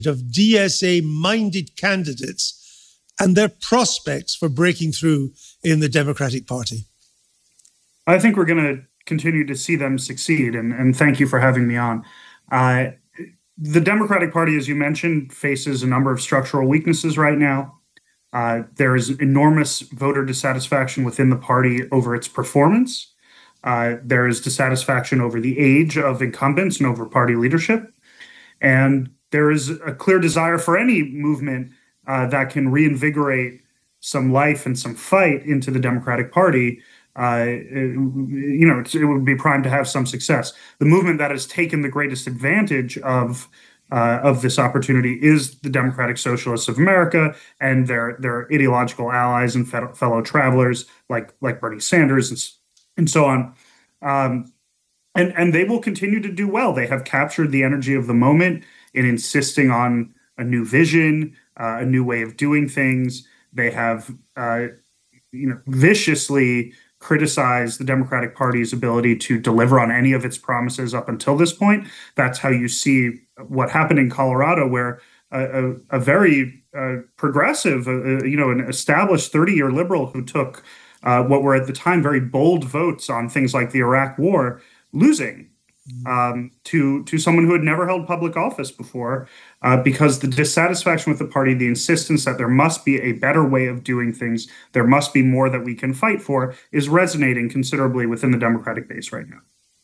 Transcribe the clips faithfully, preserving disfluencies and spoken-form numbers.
of D S A-minded candidates and their prospects for breaking through in the Democratic Party? I think we're going to continue to see them succeed, and, and thank you for having me on. Uh, the Democratic Party, as you mentioned, faces a number of structural weaknesses right now. Uh, there is enormous voter dissatisfaction within the party over its performance. Uh, there is dissatisfaction over the age of incumbents and over party leadership. And there is a clear desire for any movement uh, that can reinvigorate some life and some fight into the Democratic Party. Uh, you know, it would be primed to have some success. The movement that has taken the greatest advantage of uh, of this opportunity is the Democratic Socialists of America and their their ideological allies and fellow, fellow travelers like like Bernie Sanders and, and so on. Um, and and they will continue to do well. They have captured the energy of the moment in insisting on a new vision, uh, a new way of doing things. They have, uh, you know, viciously criticize the Democratic Party's ability to deliver on any of its promises up until this point. That's how you see what happened in Colorado, where a, a, a very uh, progressive, uh, you know, an established thirty-year liberal who took uh, what were at the time very bold votes on things like the Iraq War, losing um, to to someone who had never held public office before, uh, because the dissatisfaction with the party, the insistence that there must be a better way of doing things, there must be more that we can fight for, is resonating considerably within the Democratic base right now.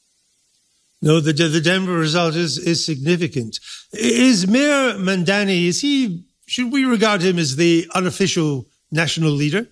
No, the the Denver result is is significant. Is Mayor Mamdani, is he, should we regard him as the unofficial national leader?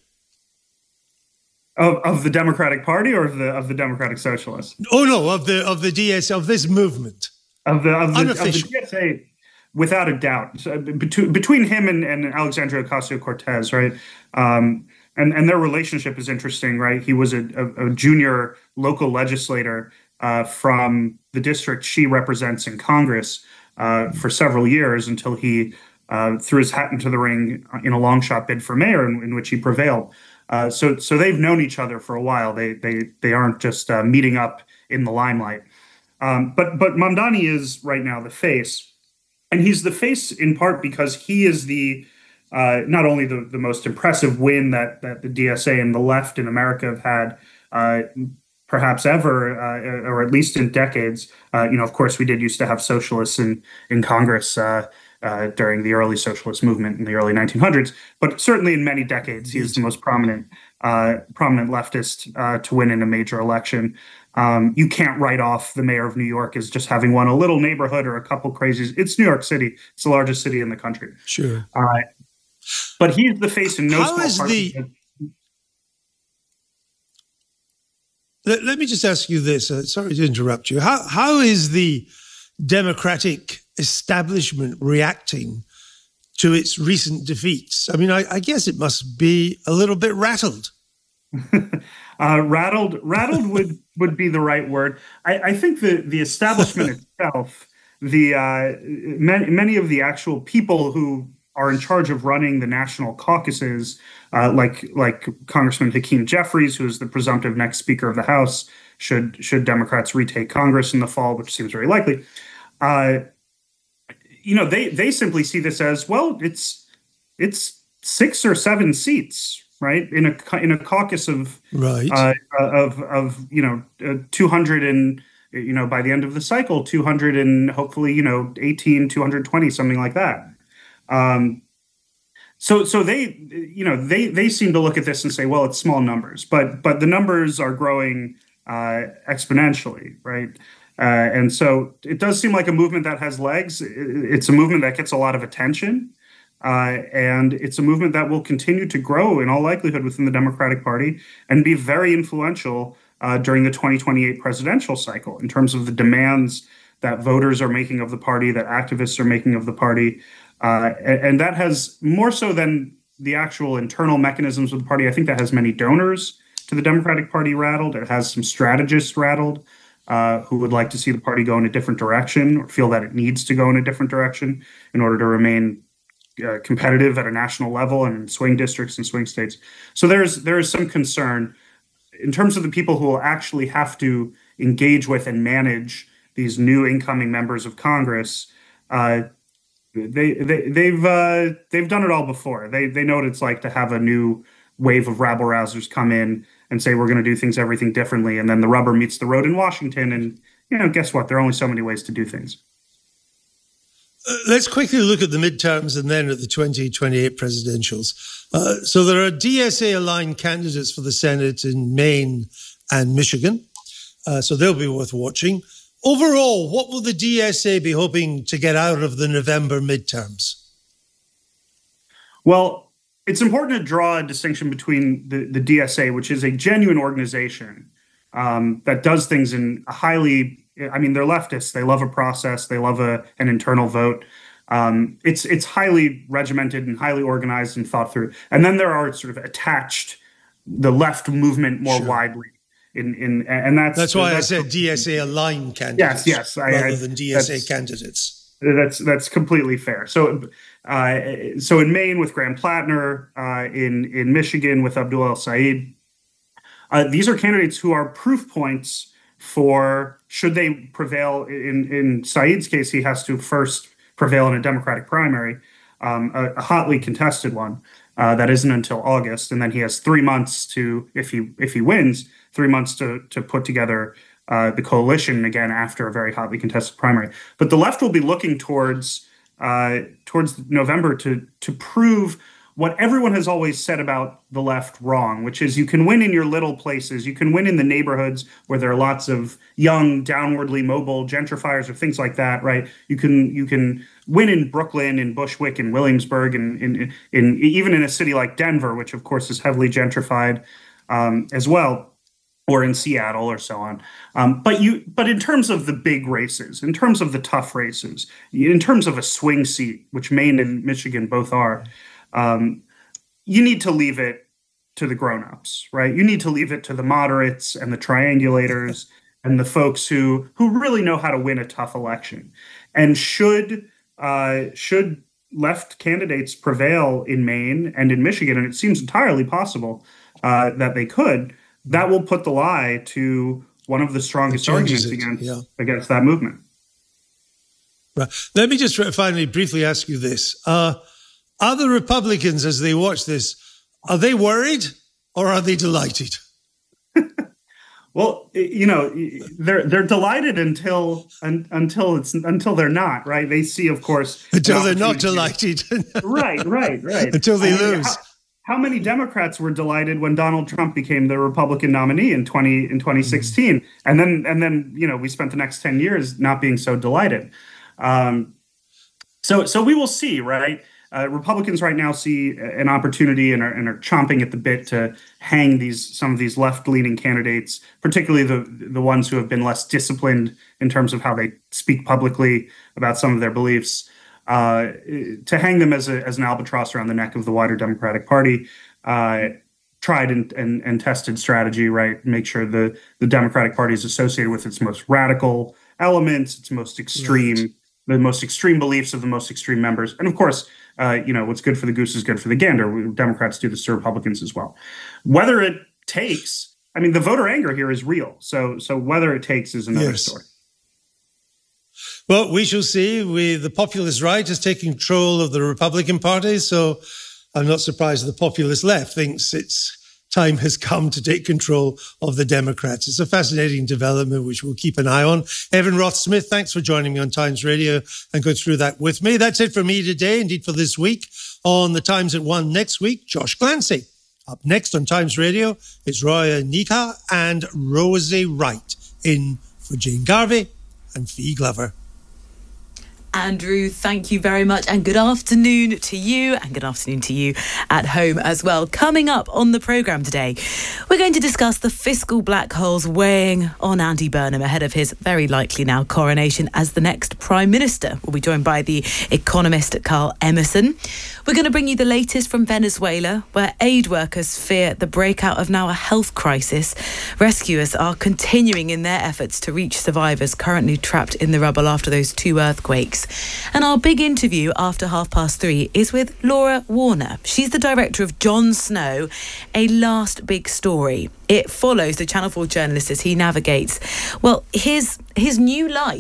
Of, of the Democratic Party or of the of the Democratic Socialists? Oh no, of the of the D S of this movement. Of the of the, unofficial. Of the D S A, without a doubt. So between between him and, and Alexandria Ocasio-Cortez, right? Um, and and their relationship is interesting, right? He was a, a, a junior local legislator uh, from the district she represents in Congress uh, for several years until he uh, threw his hat into the ring in a long shot bid for mayor, in, in which he prevailed. Uh, so, so they've known each other for a while. They, they, they aren't just uh, meeting up in the limelight. Um, but, but Mamdani is right now the face, and he's the face in part because he is the uh, not only the, the most impressive win that that the D S A and the left in America have had, uh, perhaps ever, uh, or at least in decades. Uh, you know, of course, we did used to have socialists in in Congress. Uh, Uh, during the early socialist movement in the early nineteen hundreds, but certainly in many decades, he is the most prominent uh, prominent leftist uh, to win in a major election. Um, you can't write off the mayor of New York as just having won a little neighborhood or a couple crazies. It's New York City. It's the largest city in the country. Sure. Uh, but he's the face in no How small is part. the... Let, let me just ask you this. Uh, sorry to interrupt you. How How is the Democratic establishment reacting to its recent defeats? I mean, I, I guess it must be a little bit rattled. uh, rattled, rattled would would be the right word. I, I think the the establishment itself, the uh, many, many of the actual people who are in charge of running the national caucuses, uh, like like Congressman Hakeem Jeffries, who is the presumptive next Speaker of the House, should should Democrats retake Congress in the fall, which seems very likely. Uh, You know, they they simply see this as, well, it's it's six or seven seats, right, in a in a caucus of right uh, of of you know uh, two hundred and you know by the end of the cycle two hundred and hopefully you know eighteen, two hundred twenty, something like that. Um, so so they you know they they seem to look at this and say, well, it's small numbers, but but the numbers are growing uh, exponentially, right? Uh, and so it does seem like a movement that has legs. It's a movement that gets a lot of attention, uh, and it's a movement that will continue to grow in all likelihood within the Democratic Party and be very influential uh, during the twenty twenty-eight presidential cycle in terms of the demands that voters are making of the party, that activists are making of the party. Uh, and, and that has, more so than the actual internal mechanisms of the party, I think that has many donors to the Democratic Party rattled. It has some strategists rattled. Uh, who would like to see the party go in a different direction or feel that it needs to go in a different direction in order to remain uh, competitive at a national level and in swing districts and swing states. So there's there is some concern in terms of the people who will actually have to engage with and manage these new incoming members of Congress. Uh, They they they've uh, they've done it all before. They they know what it's like to have a new wave of rabble rousers come in and say we're going to do things everything differently, and then the rubber meets the road in Washington, and you know, guess what? There are only so many ways to do things. Uh, let's quickly look at the midterms and then at the twenty twenty-eight presidentials. Uh, so there are D S A-aligned candidates for the Senate in Maine and Michigan, uh, so they'll be worth watching. Overall, what will the D S A be hoping to get out of the November midterms? Well, it's important to draw a distinction between the, the D S A, which is a genuine organization um, that does things in a highly, I mean, they're leftists. They love a process. They love a, an internal vote. Um, it's it's highly regimented and highly organized and thought through. And then there are sort of attached, the left movement more sure. widely. In, in and that's that's why that's, I said D S A-aligned candidates. Yes, yes, rather I, I, than D S A candidates. That's that's completely fair. So, uh, so in Maine with Graham Plattner, uh, in in Michigan with Abdul El-Sayed, uh, these are candidates who are proof points for should they prevail. In in Saeed's case, he has to first prevail in a Democratic primary, um, a, a hotly contested one uh, that isn't until August, and then he has three months to if he if he wins. Three months to to put together uh, the coalition again after a very hotly contested primary. But the left will be looking towards uh, towards November to to prove what everyone has always said about the left wrong, which is you can win in your little places, you can win in the neighborhoods where there are lots of young, downwardly mobile gentrifiers or things like that, right? You can you can win in Brooklyn, in Bushwick, in Williamsburg, and in, in, in even in a city like Denver, which of course is heavily gentrified um, as well. Or in Seattle or so on. Um, but you, but in terms of the big races, in terms of the tough races, in terms of a swing seat, which Maine and Michigan both are, um, you need to leave it to the grown-ups, right? You need to leave it to the moderates and the triangulators and the folks who who really know how to win a tough election. And should uh, should left candidates prevail in Maine and in Michigan, and it seems entirely possible uh, that they could, that will put the lie to one of the strongest arguments against, yeah. against that movement. Right. Let me just finally briefly ask you this. Uh, are the Republicans, as they watch this, are they worried or are they delighted? Well, you know, they're they're delighted until un, until it's until they're not, right? They see, of course, until they're not delighted. right, right, right. Until they I mean, lose. How, How many Democrats were delighted when Donald Trump became the Republican nominee in twenty in twenty sixteen, mm-hmm. and then and then you know we spent the next ten years not being so delighted. Um, so so we will see, right? Uh, Republicans right now see an opportunity and are, and are chomping at the bit to hang these some of these left-leaning candidates, particularly the the ones who have been less disciplined in terms of how they speak publicly about some of their beliefs. Uh, to hang them as a as an albatross around the neck of the wider Democratic Party, uh, tried and, and and tested strategy, right? Make sure the the Democratic Party is associated with its most radical elements, its most extreme, right. the most extreme beliefs of the most extreme members, and of course, uh, you know, what's good for the goose is good for the gander. Democrats do this to Republicans as well. Whether it takes, I mean, the voter anger here is real. So so whether it takes is another yes. story. Well, we shall see. We, the populist right is taking control of the Republican Party, so I'm not surprised the populist left thinks its time has come to take control of the Democrats. It's a fascinating development which we'll keep an eye on. Evan Roth-Smith, thanks for joining me on Times Radio and going through that with me. That's it for me today, indeed for this week. On the Times at One next week, Josh Glancy. Up next on Times Radio is Roya Nika and Rosie Wright, in for Jane Garvey and Fee Glover. Andrew, thank you very much, and good afternoon to you, and good afternoon to you at home as well. Coming up on the programme today, we're going to discuss the fiscal black holes weighing on Andy Burnham ahead of his very likely now coronation as the next Prime Minister. We'll be joined by the economist Carl Emerson. We're going to bring you the latest from Venezuela, where aid workers fear the breakout of now a health crisis. Rescuers are continuing in their efforts to reach survivors currently trapped in the rubble after those two earthquakes. And our big interview after half past three is with Laura Warner. She's the director of Jon Snow, A Last Big Story. It follows the Channel four journalist as he navigates, well, his his new life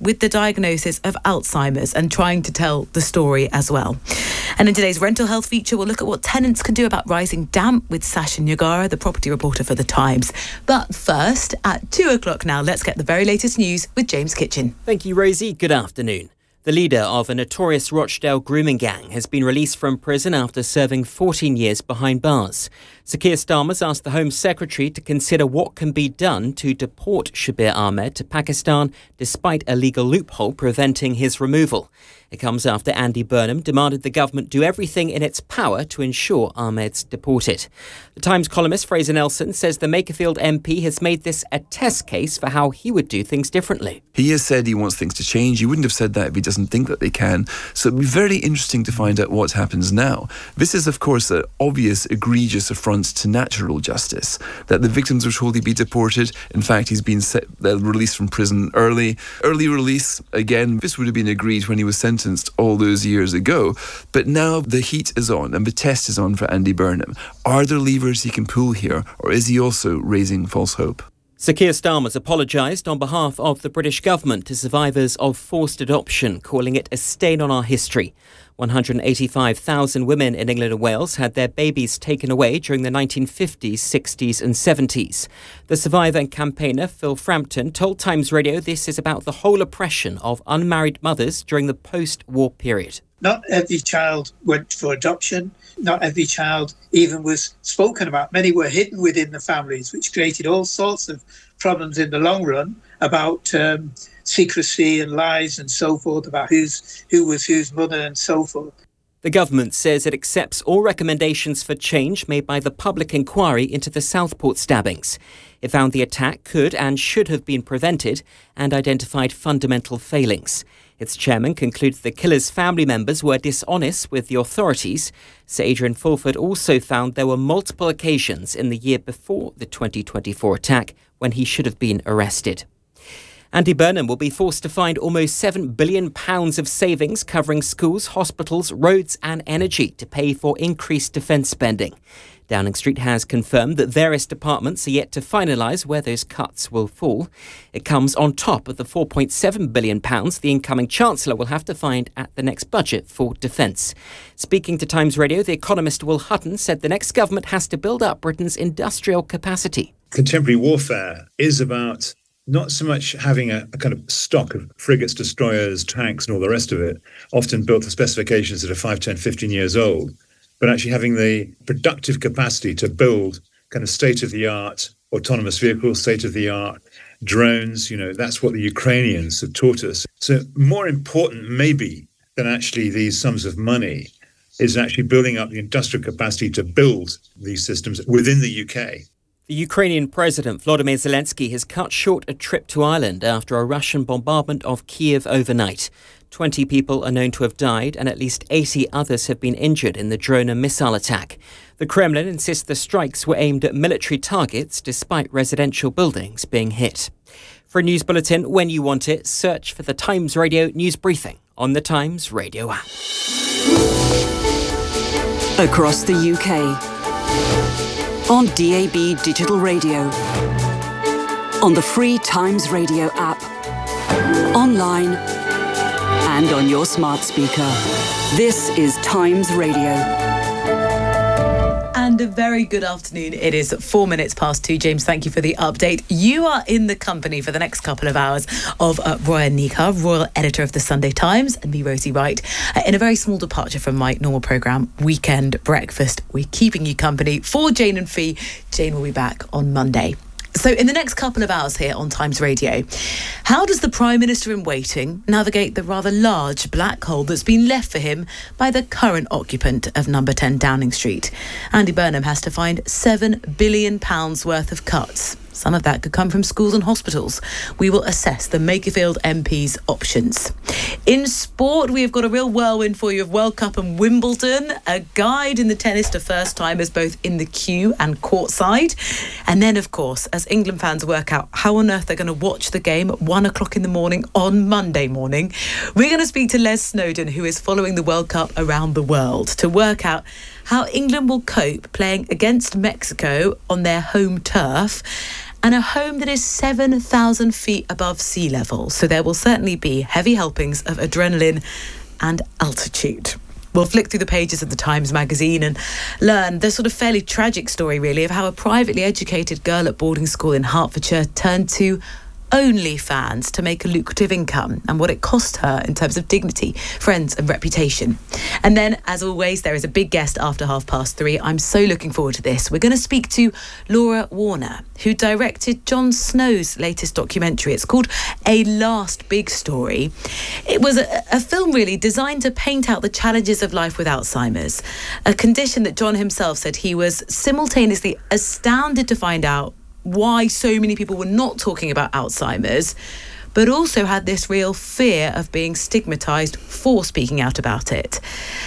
with the diagnosis of Alzheimer's and trying to tell the story as well. And in today's rental health feature, we'll look at what tenants can do about rising damp with Sasha Nyagara, the property reporter for The Times. But first, at two o'clock now, let's get the very latest news with James Kitchen. Thank you, Rosie. Good afternoon. The leader of a notorious Rochdale grooming gang has been released from prison after serving fourteen years behind bars. Sir Keir Starmer's asked the Home Secretary to consider what can be done to deport Shabir Ahmed to Pakistan despite a legal loophole preventing his removal. It comes after Andy Burnham demanded the government do everything in its power to ensure Ahmed's deported. The Times columnist Fraser Nelson says the Makerfield M P has made this a test case for how he would do things differently. He has said he wants things to change. He wouldn't have said that if he doesn't think that they can. So it'll be very interesting to find out what happens now. This is, of course, an obvious, egregious affront to natural justice, that the victims were told he'd be deported. In fact, he's been set, uh, released from prison early. Early release, again, this would have been agreed when he was sentenced all those years ago. But now the heat is on and the test is on for Andy Burnham. Are there levers he can pull here, or is he also raising false hope? Sir Keir Starmer's apologised on behalf of the British government to survivors of forced adoption, calling it a stain on our history. one hundred eighty-five thousand women in England and Wales had their babies taken away during the nineteen fifties, sixties and seventies. The survivor and campaigner Phil Frampton told Times Radio this is about the whole oppression of unmarried mothers during the post-war period. Not every child went for adoption. Not every child even was spoken about. Many were hidden within the families, which created all sorts of problems in the long run about um, secrecy and lies and so forth about who's, who was whose mother and so forth. The government says it accepts all recommendations for change made by the public inquiry into the Southport stabbings. It found the attack could and should have been prevented and identified fundamental failings. Its chairman concluded the killer's family members were dishonest with the authorities. Sir Adrian Fulford also found there were multiple occasions in the year before the twenty twenty-four attack when he should have been arrested. Andy Burnham will be forced to find almost seven billion pounds of savings covering schools, hospitals, roads and energy to pay for increased defence spending. Downing Street has confirmed that various departments are yet to finalise where those cuts will fall. It comes on top of the four point seven billion pounds the incoming Chancellor will have to find at the next budget for defence. Speaking to Times Radio, the economist Will Hutton said the next government has to build up Britain's industrial capacity. Contemporary warfare is about not so much having a, a kind of stock of frigates, destroyers, tanks and all the rest of it, often built to specifications that are five, ten, fifteen years old, but actually having the productive capacity to build kind of state-of-the-art autonomous vehicles, state-of-the-art drones. You know, that's what the Ukrainians have taught us. So more important maybe than actually these sums of money is actually building up the industrial capacity to build these systems within the U K. The Ukrainian President Volodymyr Zelensky has cut short a trip to Ireland after a Russian bombardment of Kiev overnight. twenty people are known to have died and at least eighty others have been injured in the drone and missile attack. The Kremlin insists the strikes were aimed at military targets despite residential buildings being hit. For a news bulletin when you want it, search for the Times Radio News Briefing on the Times Radio app. Across the U K. On D A B Digital Radio. On the free Times Radio app. Online. And on your smart speaker. This is Times Radio. And a very good afternoon. It is four minutes past two. James, thank you for the update. You are in the company for the next couple of hours of uh, Roya Nikar, Royal Editor of the Sunday Times, and me, Rosie Wright, uh, in a very small departure from my normal programme, Weekend Breakfast. We're keeping you company for Jane and Fee. Jane will be back on Monday. So in the next couple of hours here on Times Radio, how does the Prime Minister in waiting navigate the rather large black hole that's been left for him by the current occupant of number ten Downing Street? Andy Burnham has to find seven billion pounds worth of cuts. Some of that could come from schools and hospitals. We will assess the Makerfield M P's options. In sport, we have got a real whirlwind for you of World Cup and Wimbledon, a guide in the tennis to first-timers both in the queue and courtside. And then, of course, as England fans work out how on earth they're going to watch the game at one o'clock in the morning on Monday morning, we're going to speak to Les Snowdon, who is following the World Cup around the world, to work out how England will cope playing against Mexico on their home turf. and a home that is seven thousand feet above sea level. So there will certainly be heavy helpings of adrenaline and altitude. We'll flick through the pages of the Times magazine and learn the sort of fairly tragic story, really, of how a privately educated girl at boarding school in Hertfordshire turned to OnlyFans to make a lucrative income, and what it cost her in terms of dignity, friends and reputation. And then, as always, there is a big guest after half past three. I'm so looking forward to this. We're going to speak to Laura Warner, who directed Jon Snow's latest documentary. It's called A Last Big Story. It was a, a film really designed to paint out the challenges of life with Alzheimer's, a condition that Jon himself said he was simultaneously astounded to find out why so many people were not talking about Alzheimer's, but also had this real fear of being stigmatised for speaking out about it.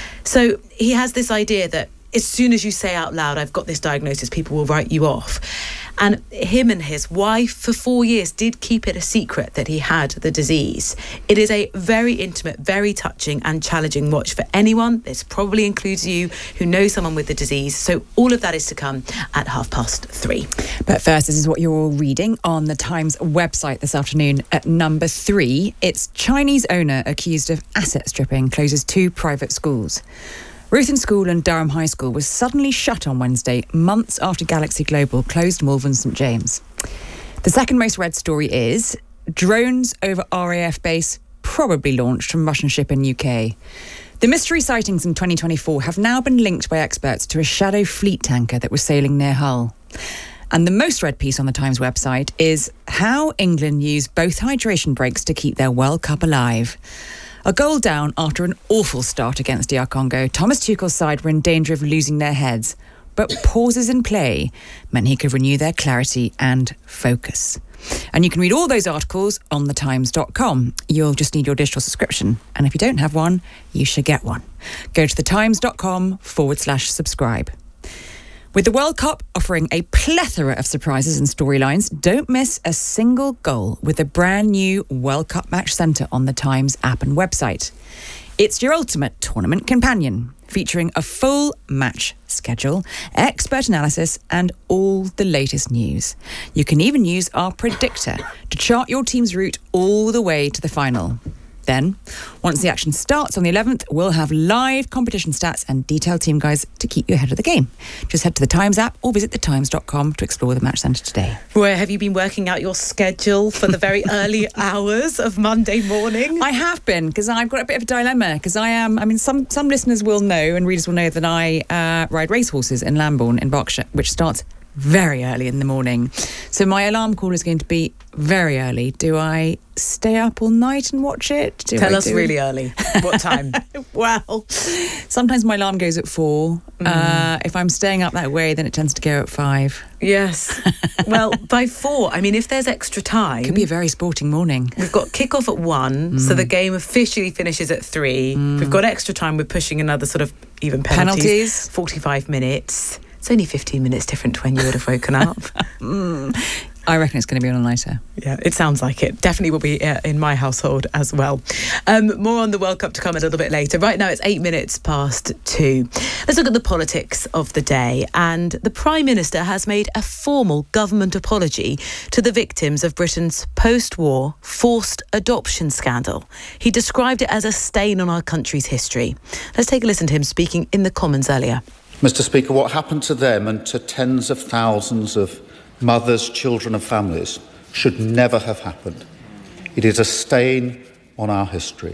So he has this idea that as soon as you say out loud, I've got this diagnosis, people will write you off. And him and his wife for four years did keep it a secret that he had the disease. It is a very intimate, very touching and challenging watch for anyone. This probably includes you who know someone with the disease. So all of that is to come at half past three. But first, this is what you're all reading on the Times website this afternoon at number three. It's Chinese owner accused of asset stripping closes two private schools. Ruthin School and Durham High School was suddenly shut on Wednesday, months after Galaxy Global closed Malvern St James. The second most read story is drones over R A F base probably launched from Russian ship in U K. The mystery sightings in twenty twenty-four have now been linked by experts to a shadow fleet tanker that was sailing near Hull. And the most read piece on the Times website is how England used both hydration breaks to keep their World Cup alive. A goal down after an awful start against D R Congo, Thomas Tuchel's side were in danger of losing their heads. But pauses in play meant he could renew their clarity and focus. And you can read all those articles on the times dot com. You'll just need your digital subscription. And if you don't have one, you should get one. Go to thetimes.com forward slash subscribe. With the World Cup offering a plethora of surprises and storylines, don't miss a single goal with the brand new World Cup Match Centre on the Times app and website. It's your ultimate tournament companion, featuring a full match schedule, expert analysis, and all the latest news. You can even use our predictor to chart your team's route all the way to the final. Then, once the action starts on the eleventh, we'll have live competition stats and detailed team guides to keep you ahead of the game. Just head to the Times app or visit the times dot com to explore the Match Centre today. Roy, have you been working out your schedule for the very early hours of Monday morning? I have been, because I've got a bit of a dilemma, because I am, I mean, some, some listeners will know and readers will know that I uh, ride racehorses in Lambourne in Berkshire, which starts very early in the morning. So my alarm call is going to be very early. Do I stay up all night and watch it? Do Tell I us do... really early. What time? Well, sometimes my alarm goes at four. Mm. Uh, if I'm staying up that way, then it tends to go at five. Yes. Well, by four, I mean, if there's extra time... It could be a very sporting morning. We've got kick-off at one, mm. so the game officially finishes at three. Mm. We've got extra time. We're pushing another sort of even penalties. Penalties. forty-five minutes. It's only fifteen minutes different to when you would have woken up. mm. I reckon it's going to be on a lighter. Yeah, it sounds like it. Definitely will be uh, in my household as well. Um, more on the World Cup to come a little bit later. Right now it's eight minutes past two. Let's look at the politics of the day. And the Prime Minister has made a formal government apology to the victims of Britain's post-war forced adoption scandal. He described it as a stain on our country's history. Let's take a listen to him speaking in the Commons earlier. Mister Speaker, what happened to them and to tens of thousands of mothers, children and families should never have happened. It is a stain on our history.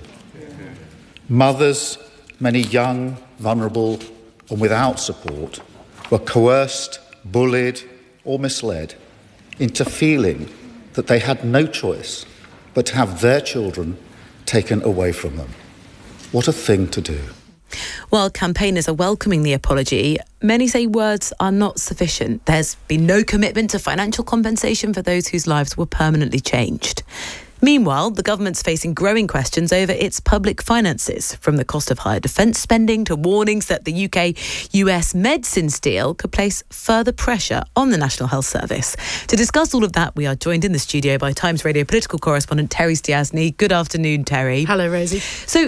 Mothers, many young, vulnerable and without support, were coerced, bullied or misled into feeling that they had no choice but to have their children taken away from them. What a thing to do. While campaigners are welcoming the apology, many say words are not sufficient. There's been no commitment to financial compensation for those whose lives were permanently changed. Meanwhile, the government's facing growing questions over its public finances, from the cost of higher defence spending to warnings that the U K U S medicines deal could place further pressure on the National Health Service. To discuss all of that, we are joined in the studio by Times Radio political correspondent Terry Stiasny. Good afternoon, Terry. Hello, Rosie. So,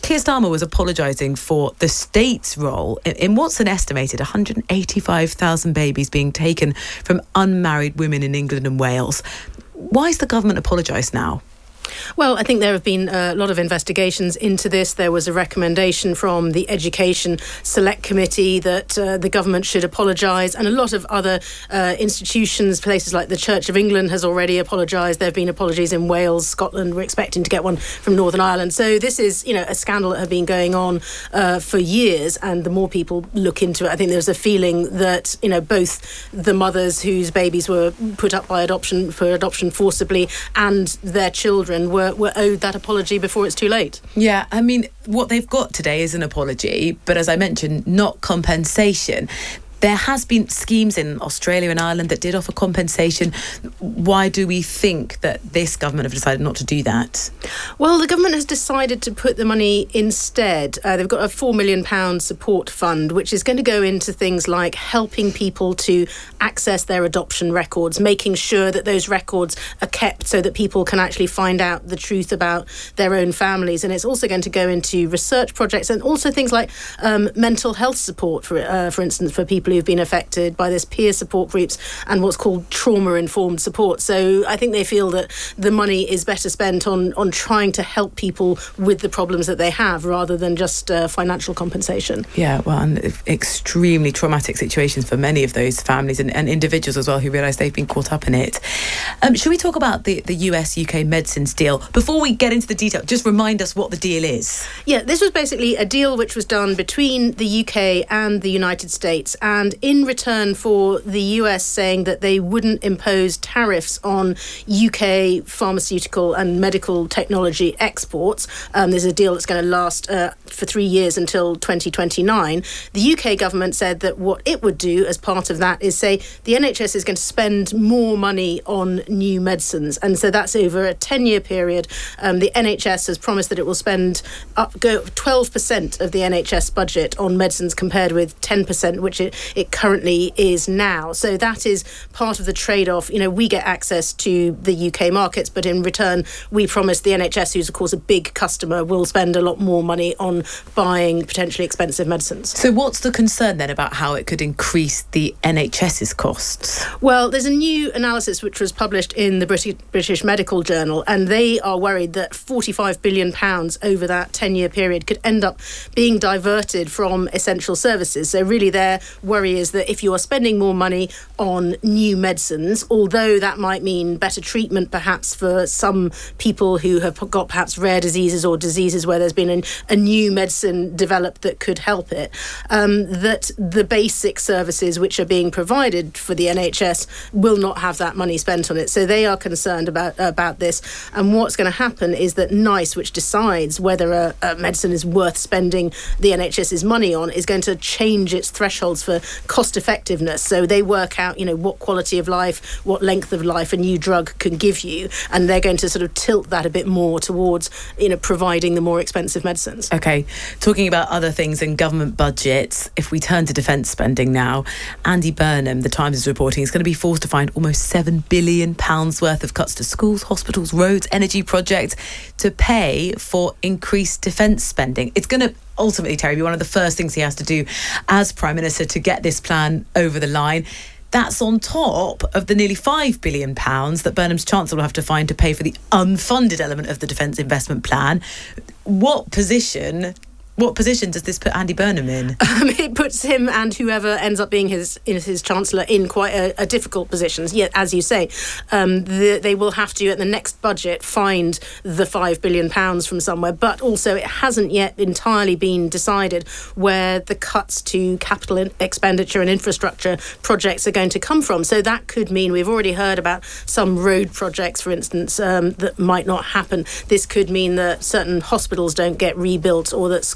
Keir Starmer was apologising for the state's role in, in what's an estimated one hundred eighty-five thousand babies being taken from unmarried women in England and Wales. Why is the government apologised now? Well, I think there have been a lot of investigations into this. There was a recommendation from the Education Select Committee that uh, the government should apologise, and a lot of other uh, institutions, places like the Church of England has already apologised. There have been apologies in Wales, Scotland. We're expecting to get one from Northern Ireland. So this is, you know, a scandal that has been going on uh, for years, and the more people look into it, I think there's a feeling that, you know, both the mothers whose babies were put up by adoption for adoption forcibly and their children Were, were owed that apology before it's too late. Yeah, I mean, what they've got today is an apology, but as I mentioned, not compensation. There has been schemes in Australia and Ireland that did offer compensation. Why do we think that this government have decided not to do that? Well, the government has decided to put the money instead. Uh, they've got a four million pounds support fund, which is going to go into things like helping people to access their adoption records, making sure that those records are kept so that people can actually find out the truth about their own families. And it's also going to go into research projects and also things like um, mental health support, for, uh, for instance, for people who've been affected by this, peer support groups and what's called trauma-informed support. So I think they feel that the money is better spent on, on trying to help people with the problems that they have rather than just uh, financial compensation. Yeah, well, and extremely traumatic situations for many of those families and, and individuals as well who realise they've been caught up in it. Um, should we talk about the, the U S U K medicines deal? Before we get into the detail, just remind us what the deal is. Yeah, this was basically a deal which was done between the U K and the United States, and in return for the U S saying that they wouldn't impose tariffs on U K pharmaceutical and medical technology exports, um, there's a deal that's going to last uh, for three years until twenty twenty-nine. The U K government said that what it would do as part of that is say the N H S is going to spend more money on new medicines, and so that's over a ten-year period. Um, the N H S has promised that it will spend up go twelve percent of the N H S budget on medicines compared with ten percent, which it, it currently is now. So that is part of the trade-off. You know, we get access to the U K markets, but in return, we promise the N H S, who's of course a big customer, will spend a lot more money on buying potentially expensive medicines. So what's the concern then about how it could increase the NHS's costs? Well, there's a new analysis which was published in the British, British Medical Journal, and they are worried that forty-five billion pounds over that ten-year period could end up being diverted from essential services. So really their worry is that if you are spending more money on new medicines, although that might mean better treatment perhaps for some people who have got perhaps rare diseases or diseases where there's been a, a new medicine developed that could help it, um, that the basic services which are being provided for the N H S will not have that money spent on it. So they are concerned about about this. And what's going to happen is that NICE, which decides whether a, a medicine is worth spending the NHS's money on, is going to change its thresholds for cost effectiveness. So they work out, you know, what quality of life, what length of life a new drug can give you, and they're going to sort of tilt that a bit more towards, you know, providing the more expensive medicines. Okay, talking about other things in government budgets, if we turn to defence spending now, Andy Burnham, The Times is reporting, is going to be forced to find almost seven billion pounds worth of cuts to schools, hospitals, roads, energy projects to pay for increased defence spending. It's going to ultimately, Terry, be one of the first things he has to do as Prime Minister to get this plan over the line. That's on top of the nearly five billion pounds that Burnham's Chancellor will have to find to pay for the unfunded element of the Defence Investment Plan. What position... What position does this put Andy Burnham in? Um, it puts him and whoever ends up being his his Chancellor in quite a, a difficult position. Yet, as you say, um, the, they will have to, at the next budget, find the five billion pounds from somewhere. But also, it hasn't yet entirely been decided where the cuts to capital in expenditure and infrastructure projects are going to come from. So that could mean, we've already heard about some road projects, for instance, um, that might not happen. This could mean that certain hospitals don't get rebuilt, or that schools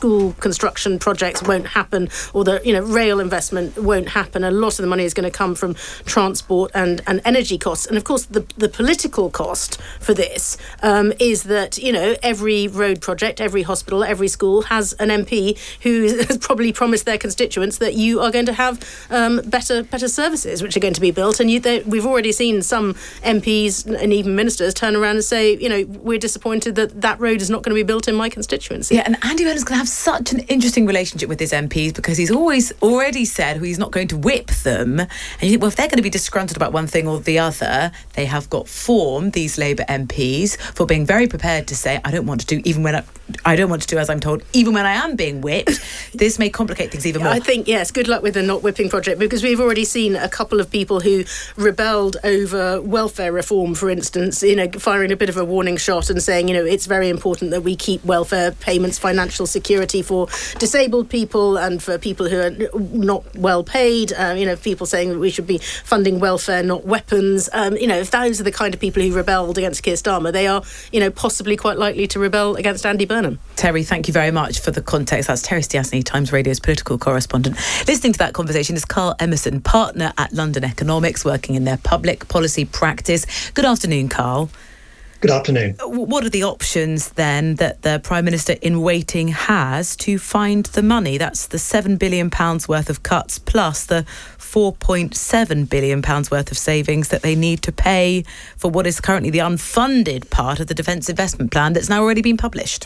school construction projects won't happen, or the you know rail investment won't happen. A lot of the money is going to come from transport and, and energy costs. And of course, the, the political cost for this um, is that, you know, every road project, every hospital, every school has an M P who has probably promised their constituents that you are going to have um, better better services, which are going to be built. And you, they, we've already seen some M Ps and even ministers turn around and say, you know, we're disappointed that that road is not going to be built in my constituency. Yeah, and Andy Burnham's going to have such an interesting relationship with his M Ps, because he's always already said he's not going to whip them. And you think, well, if they're going to be disgruntled about one thing or the other, they have got form, these Labour M Ps, for being very prepared to say, I don't want to do even when I, I don't want to do as I'm told, even when I am being whipped. This may complicate things even more. I think, yes, good luck with the not whipping project, because we've already seen a couple of people who rebelled over welfare reform, for instance, you know, firing a bit of a warning shot and saying, you know, it's very important that we keep welfare payments, financial security for disabled people and for people who are not well paid. Uh, you know, people saying that we should be funding welfare, not weapons. Um, you know, if those are the kind of people who rebelled against Keir Starmer, they are, you know, possibly quite likely to rebel against Andy Burnham. Terry, thank you very much for the context. That's Terry Stiasny, Times Radio's political correspondent. Listening to that conversation is Carl Emerson, partner at London Economics, working in their public policy practice. Good afternoon, Carl. Good afternoon. What are the options then that the Prime Minister in waiting has to find the money? That's the seven billion pounds worth of cuts plus the four point seven billion pounds worth of savings that they need to pay for what is currently the unfunded part of the Defence Investment Plan that's now already been published.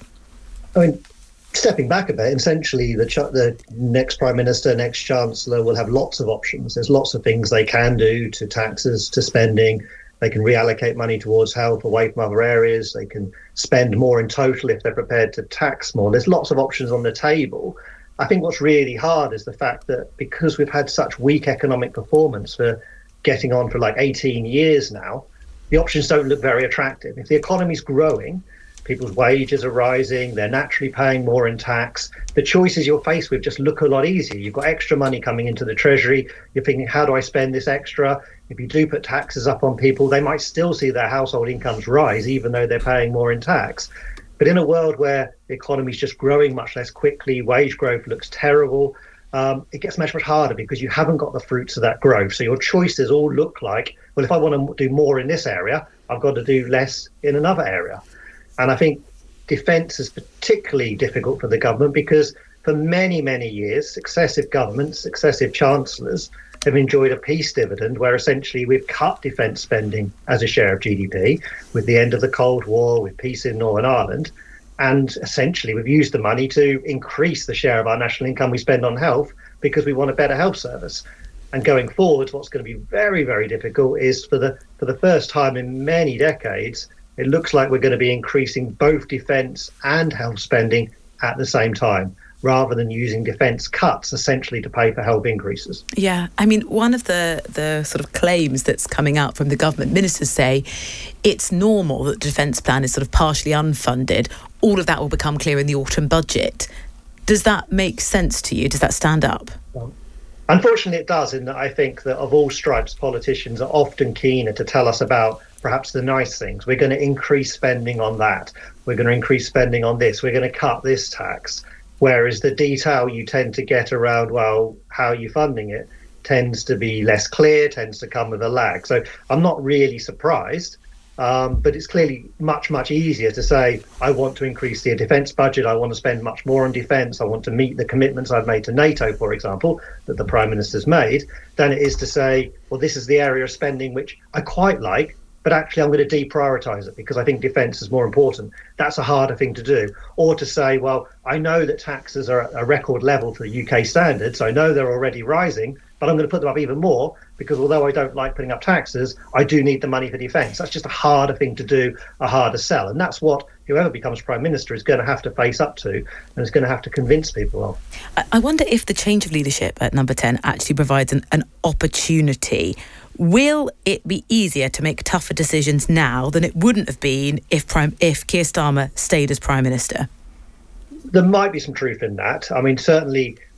I mean, stepping back a bit, essentially the, ch- the next Prime Minister, next Chancellor will have lots of options. There's lots of things they can do, to taxes, to spending. They can reallocate money towards health away from other areas. They can spend more in total if they're prepared to tax more. There's lots of options on the table. I think what's really hard is the fact that because we've had such weak economic performance for getting on for like eighteen years now, the options don't look very attractive. If the economy's growing, people's wages are rising, they're naturally paying more in tax, the choices you're faced with just look a lot easier. You've got extra money coming into the Treasury. You're thinking, how do I spend this extra? If you do put taxes up on people, they might still see their household incomes rise, even though they're paying more in tax. But in a world where the economy is just growing much less quickly, wage growth looks terrible, um, it gets much, much harder because you haven't got the fruits of that growth. So your choices all look like, well, if I want to do more in this area, I've got to do less in another area. And I think defence is particularly difficult for the government because for many, many years, successive governments, successive chancellors have enjoyed a peace dividend where essentially we've cut defence spending as a share of G D P with the end of the Cold War, with peace in Northern Ireland. And essentially we've used the money to increase the share of our national income we spend on health because we want a better health service. And going forward, what's going to be very, very difficult is for the for the first time in many decades, it looks like we're going to be increasing both defence and health spending at the same time, rather than using defence cuts essentially to pay for health increases. Yeah, I mean, one of the, the sort of claims that's coming out from the government, ministers say it's normal that the defence plan is sort of partially unfunded. All of that will become clear in the autumn budget. Does that make sense to you? Does that stand up? Well, unfortunately, it does, in that I think that of all stripes, politicians are often keener to tell us about perhaps the nice things. We're going to increase spending on that. We're going to increase spending on this. We're going to cut this tax. Whereas the detail you tend to get around, well, how are you funding it, tends to be less clear, tends to come with a lag. So I'm not really surprised, um, but it's clearly much, much easier to say, I want to increase the defence budget, I want to spend much more on defence, I want to meet the commitments I've made to NATO, for example, that the Prime Minister's made, than it is to say, well, this is the area of spending which I quite like, but actually I'm going to deprioritise it because I think defence is more important. That's a harder thing to do. Or to say, well, I know that taxes are at a record level for the U K standards, so I know they're already rising, but I'm going to put them up even more because although I don't like putting up taxes, I do need the money for defence. That's just a harder thing to do, a harder sell. And that's what whoever becomes Prime Minister is going to have to face up to and is going to have to convince people of. I wonder if the change of leadership at Number ten actually provides an, an opportunity. Will it be easier to make tougher decisions now than it wouldn't have been if Prime, if Keir Starmer stayed as Prime Minister? There might be some truth in that. I mean, certainly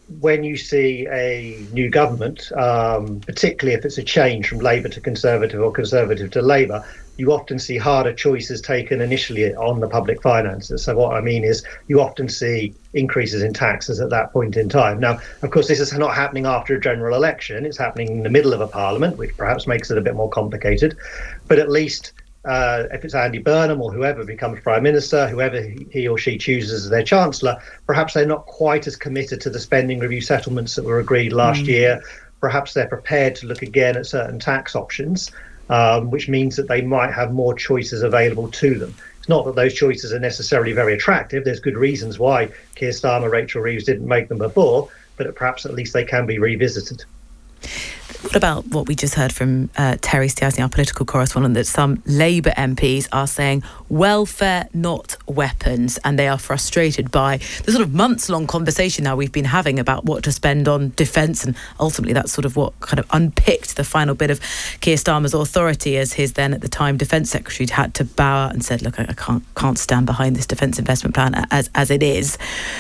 when you see a new government, um, particularly if it's a change from Labour to Conservative or Conservative to Labour, you often see harder choices taken initially on the public finances. So what I mean is you often see increases in taxes at that point in time. Now, of course, this is not happening after a general election. It's happening in the middle of a parliament, which perhaps makes it a bit more complicated. But at least uh, if it's Andy Burnham or whoever becomes Prime Minister, whoever he or she chooses as their Chancellor, perhaps they're not quite as committed to the spending review settlements that were agreed last mm. year. Perhaps they're prepared to look again at certain tax options. Um, which means that they might have more choices available to them. It's not that those choices are necessarily very attractive. There's good reasons why Keir Starmer, Rachel Reeves didn't make them before, but perhaps at least they can be revisited. What about what we just heard from uh, Terry Stiasny, our political correspondent, that some Labour M Ps are saying welfare, not weapons, and they are frustrated by the sort of months-long conversation now we've been having about what to spend on defence, and ultimately that's sort of what kind of unpicked the final bit of Keir Starmer's authority, as his then at the time Defence Secretary had to bow out and said, look, I can't can't stand behind this defence investment plan as as it is.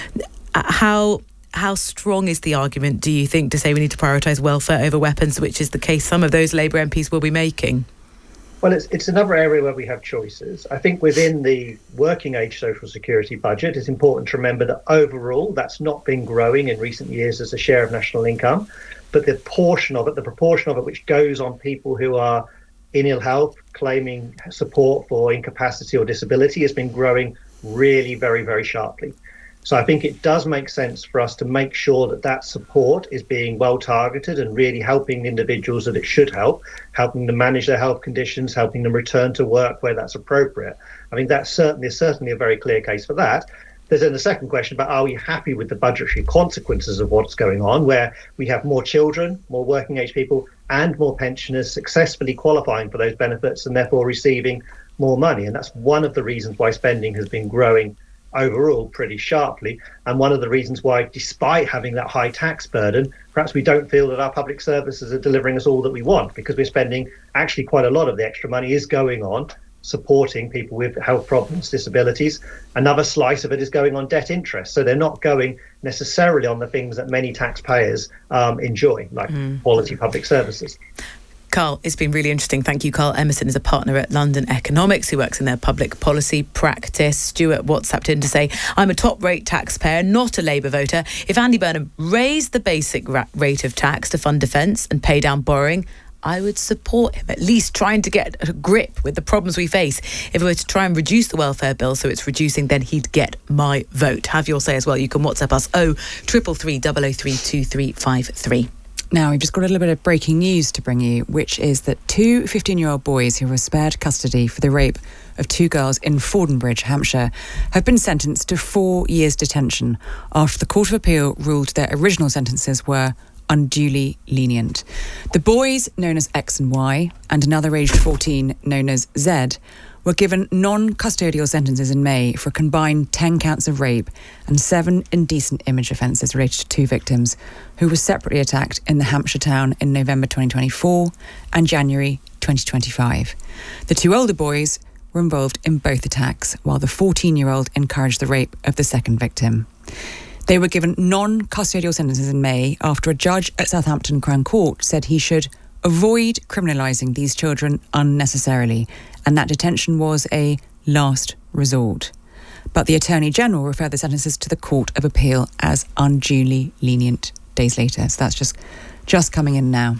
How... How strong is the argument, do you think, to say we need to prioritise welfare over weapons, which is the case some of those Labour M Ps will be making? Well, it's, it's another area where we have choices. I think within the working age social security budget, it's important to remember that overall that's not been growing in recent years as a share of national income, but the portion of it, the proportion of it which goes on people who are in ill health, claiming support for incapacity or disability, has been growing really very, very sharply. So I think it does make sense for us to make sure that that support is being well targeted and really helping individuals that it should help, helping them manage their health conditions, helping them return to work where that's appropriate. I mean, that's certainly certainly a very clear case for that. There's then the second question about, are we happy with the budgetary consequences of what's going on, where we have more children, more working age people and more pensioners successfully qualifying for those benefits and therefore receiving more money. And that's one of the reasons why spending has been growing overall pretty sharply, and one of the reasons why, despite having that high tax burden, perhaps we don't feel that our public services are delivering us all that we want, because we're spending actually quite a lot of the extra money is going on supporting people with health problems, disabilities. Another slice of it is going on debt interest, so they're not going necessarily on the things that many taxpayers um, enjoy, like mm. quality public services. Carl, it's been really interesting. Thank you. Carl Emerson is a partner at London Economics who works in their public policy practice. Stuart WhatsApped in to say, I'm a top-rate taxpayer, not a Labour voter. If Andy Burnham raised the basic ra- rate of tax to fund defence and pay down borrowing, I would support him, at least trying to get a grip with the problems we face. If we were to try and reduce the welfare bill so it's reducing, then he'd get my vote. Have your say as well. You can WhatsApp us oh triple three double oh three two three five three. Now, we've just got a little bit of breaking news to bring you, which is that two fifteen-year-old boys who were spared custody for the rape of two girls in Fordenbridge, Hampshire, have been sentenced to four years detention after the Court of Appeal ruled their original sentences were unduly lenient. The boys, known as X and Y, and another aged fourteen, known as Z, were given non-custodial sentences in May for a combined ten counts of rape and seven indecent image offences related to two victims who were separately attacked in the Hampshire town in November twenty twenty-four and January twenty twenty-five. The two older boys were involved in both attacks, while the fourteen-year-old encouraged the rape of the second victim. They were given non-custodial sentences in May after a judge at Southampton Crown Court said he should avoid criminalising these children unnecessarily, and that detention was a last resort. But the Attorney General referred the sentences to the Court of Appeal as unduly lenient days later. So that's just, just coming in now.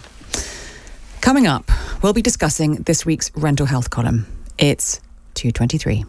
Coming up, we'll be discussing this week's rental health column. It's two twenty-three.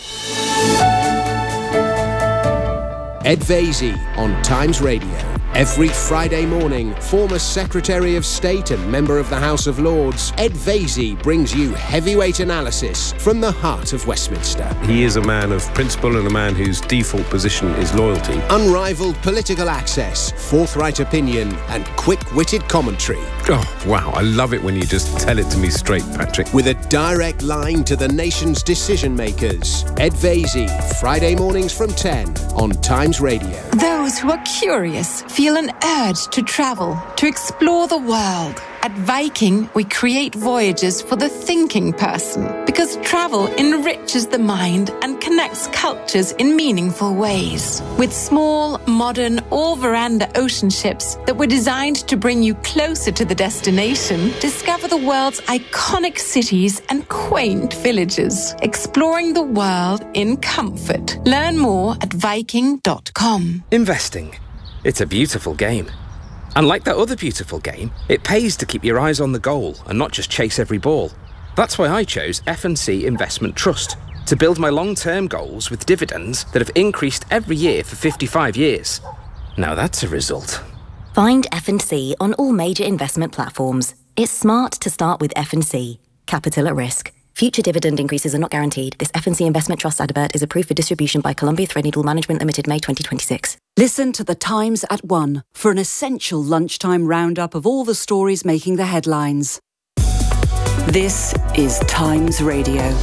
Ed Vaizey on Times Radio. Every Friday morning, former Secretary of State and member of the House of Lords, Ed Vaizey brings you heavyweight analysis from the heart of Westminster. He is a man of principle and a man whose default position is loyalty. Unrivaled political access, forthright opinion, and quick-witted commentary. Oh, wow, I love it when you just tell it to me straight, Patrick. With a direct line to the nation's decision-makers. Ed Vaizey, Friday mornings from ten on Times Radio. Those who are curious feel an urge to travel, to explore the world. At Viking, we create voyages for the thinking person because travel enriches the mind and connects cultures in meaningful ways. With small, modern, all-veranda ocean ships that were designed to bring you closer to the destination, discover the world's iconic cities and quaint villages, exploring the world in comfort. Learn more at viking dot com. Investing. It's a beautiful game. And like that other beautiful game, it pays to keep your eyes on the goal and not just chase every ball. That's why I chose F and C Investment Trust, to build my long-term goals with dividends that have increased every year for fifty-five years. Now that's a result. Find F and C on all major investment platforms. It's smart to start with F and C. Capital at risk. Future dividend increases are not guaranteed. This F and C Investment Trust advert is approved for distribution by Columbia Threadneedle Management Limited, May twenty twenty-six. Listen to The Times at one for an essential lunchtime roundup of all the stories making the headlines. This is Times Radio.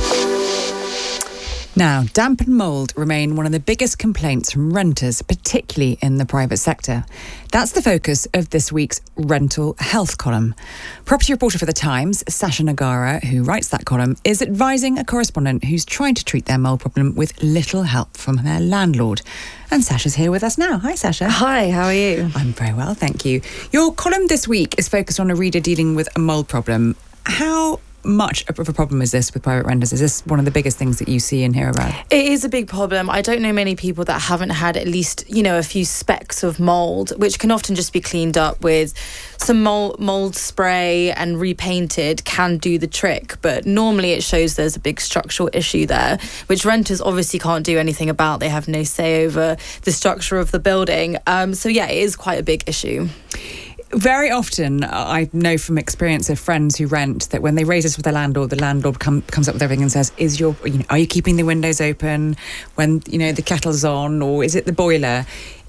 Now, damp and mould remain one of the biggest complaints from renters, particularly in the private sector. That's the focus of this week's Rental Health column. Property reporter for The Times, Sasha Nagara, who writes that column, is advising a correspondent who's trying to treat their mould problem with little help from their landlord. And Sasha's here with us now. Hi, Sasha. Hi, how are you? I'm very well, thank you. Your column this week is focused on a reader dealing with a mould problem. How much of a problem is this with private renters? Is this one of the biggest things that you see and hear about? It is a big problem. I don't know many people that haven't had at least, you know, a few specks of mould, which can often just be cleaned up with some mold, mold spray and repainted can do the trick. But normally it shows there's a big structural issue there, which renters obviously can't do anything about. They have no say over the structure of the building. Um, so yeah, it is quite a big issue. Very often, I know from experience of friends who rent that when they raise this with the landlord, the landlord come, comes up with everything and says, "Is your, you know, are you keeping the windows open when you know the kettle's on, or is it the boiler?"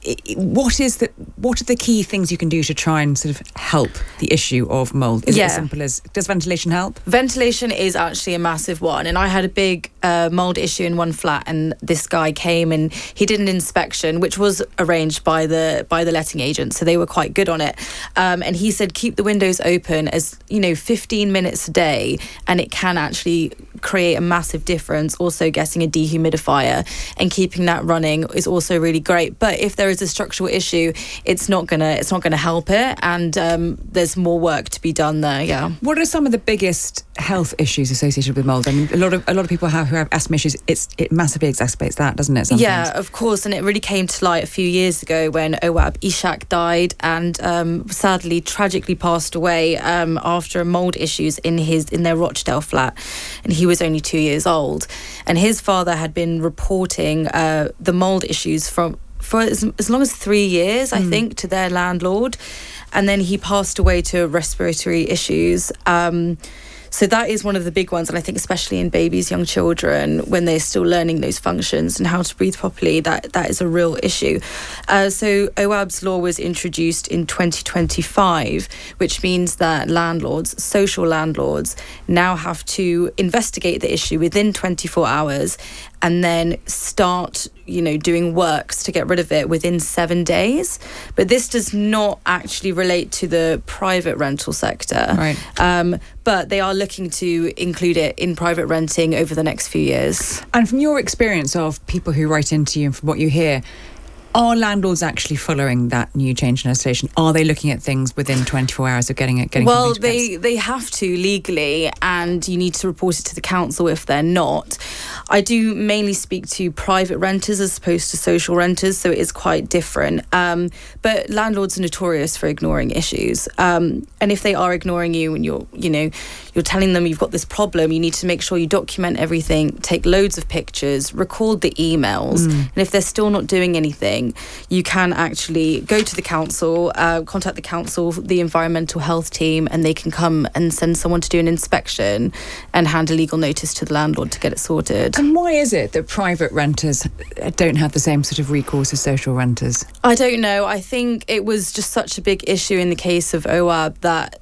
What is the what are the key things you can do to try and sort of help the issue of mould? Is yeah. it as simple as, does ventilation help? Ventilation is actually a massive one. And I had a big uh, mould issue in one flat, and this guy came and he did an inspection, which was arranged by the by the letting agent. So they were quite good on it. Um, and he said, keep the windows open as, you know, fifteen minutes a day, and it can actually create a massive difference. Also getting a dehumidifier and keeping that running is also really great. But if there is a structural issue, it's not gonna it's not gonna help it, and um, there's more work to be done there. Yeah. What are some of the biggest health issues associated with mould? I mean, a lot of a lot of people have, who have asthma issues. It's it massively exacerbates that, doesn't it? Sometimes? Yeah, of course. And it really came to light a few years ago when Owab Ishak died, and um, sadly, tragically passed away um, after mould issues in his in their Rochdale flat, and he was only two years old, and his father had been reporting uh, the mould issues from. for as, as long as three years, mm. I think, to their landlord. And then he passed away to respiratory issues. Um, so that is one of the big ones. And I think especially in babies, young children, when they're still learning those functions and how to breathe properly, that, that is a real issue. Uh, so Owab's law was introduced in twenty twenty-five, which means that landlords, social landlords, now have to investigate the issue within twenty-four hours and then start, you know, doing works to get rid of it within seven days. But this does not actually relate to the private rental sector. Right. Um, but they are looking to include it in private renting over the next few years. And from your experience of people who write into you and from what you hear, are landlords actually following that new change in legislation? Are they looking at things within twenty-four hours of getting it? Getting well, they, they have to legally, and you need to report it to the council if they're not. I do mainly speak to private renters as opposed to social renters, so it is quite different. Um, but landlords are notorious for ignoring issues. Um, and if they are ignoring you and you're, you know, you're telling them you've got this problem, you need to make sure you document everything, take loads of pictures, record the emails. Mm. And if they're still not doing anything, you can actually go to the council, uh, contact the council, the environmental health team, and they can come and send someone to do an inspection and hand a legal notice to the landlord to get it sorted. And why is it that private renters don't have the same sort of recourse as social renters? I don't know. I think it was just such a big issue in the case of Owab that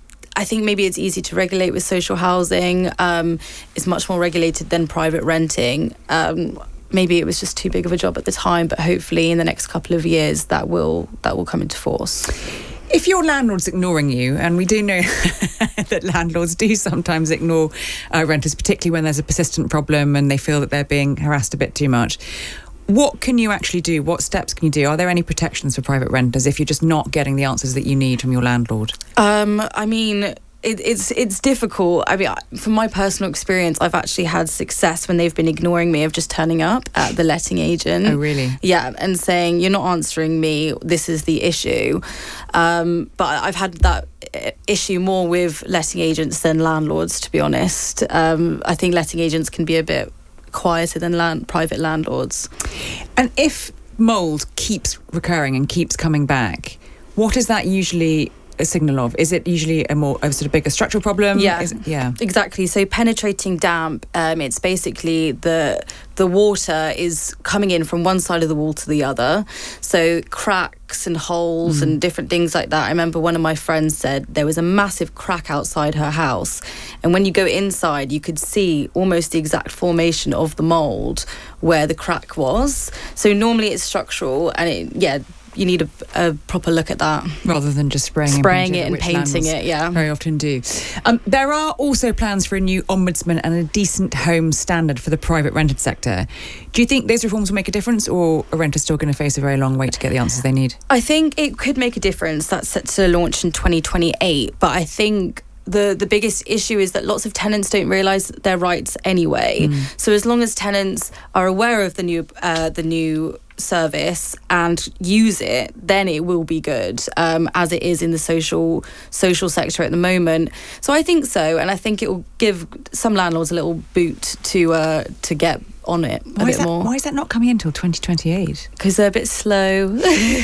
I think maybe it's easy to regulate with social housing. Um, it's much more regulated than private renting. Um, maybe it was just too big of a job at the time, but hopefully in the next couple of years that will that will come into force. If your landlord's ignoring you, and we do know that landlords do sometimes ignore uh, renters, particularly when there's a persistent problem and they feel that they're being harassed a bit too much, what can you actually do? What steps can you do? Are there any protections for private renters if you're just not getting the answers that you need from your landlord? Um, I mean... It, it's it's difficult. I mean, from my personal experience, I've actually had success when they've been ignoring me of just turning up at the letting agent. Oh, really? Yeah, and saying, you're not answering me, this is the issue. Um, but I've had that issue more with letting agents than landlords, to be honest. Um, I think letting agents can be a bit quieter than land, private landlords. And if mould keeps recurring and keeps coming back, what is that usually a signal of? Is it usually a more a sort of bigger structural problem? Yeah, Is it, yeah, exactly. So penetrating damp, um, it's basically the the water is coming in from one side of the wall to the other. So cracks and holes mm. and different things like that. I remember one of my friends said there was a massive crack outside her house, and when you go inside, you could see almost the exact formation of the mould where the crack was. So normally it's structural, and it yeah. you need a, a proper look at that. Rather than just spraying, spraying and it and painting it, yeah. Very often do. Um, there are also plans for a new ombudsman and a decent home standard for the private rented sector. Do you think those reforms will make a difference, or are renters still going to face a very long wait to get the answers they need? I think it could make a difference. That's set to launch in twenty twenty-eight, but I think the the biggest issue is that lots of tenants don't realise their rights anyway. Mm. So as long as tenants are aware of the new uh, the new service and use it, then it will be good, um, as it is in the social social sector at the moment. So I think so, and I think it will give some landlords a little boot to uh, to get on it a why bit is that, more. Why is that not coming in until twenty twenty-eight? Because they're a bit slow.